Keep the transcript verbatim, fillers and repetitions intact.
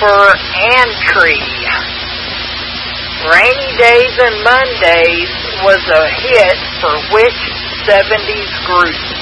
for Antry. Rainy Days and Mondays was a hit for which seventies group?